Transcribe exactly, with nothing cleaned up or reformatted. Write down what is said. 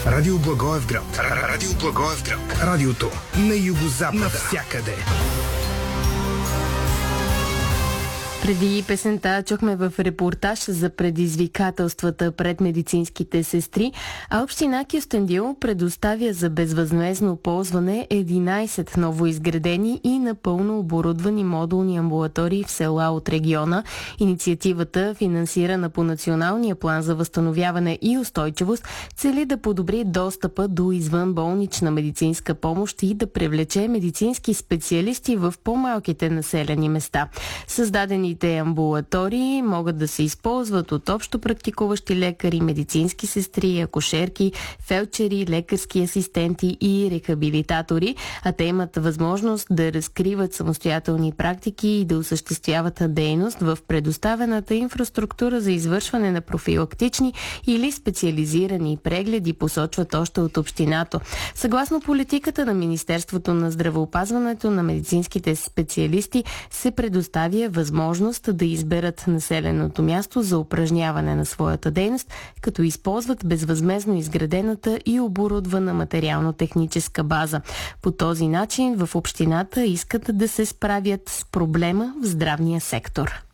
Радио Благоевград. Радио Благоевград. Радиото на югозапада. Навсякъде. Преди песента чухме в репортаж за предизвикателствата пред медицинските сестри, а община Кюстендил предоставя за безвъзмездно ползване единайсет новоизградени и напълно оборудвани модулни амбулатории в села от региона. Инициативата, финансирана по Националния план за възстановяване и устойчивост, цели да подобри достъпа до извънболнична медицинска помощ и да привлече медицински специалисти в по-малките населени места. Създадени амбулатории могат да се използват от общо практикуващи лекари, медицински сестри, акушерки, фелчери, лекарски асистенти и рехабилитатори, а те имат възможност да разкриват самостоятелни практики и да осъществяват дейност в предоставената инфраструктура за извършване на профилактични или специализирани прегледи, посочват още от общината. Съгласно политиката на Министерството на здравеопазването, на медицинските специалисти се предоставя възможност да изберат населеното място за упражняване на своята дейност, като използват безвъзмездно изградената и оборудвана материално-техническа база. По този начин в общината искат да се справят с проблема в здравния сектор.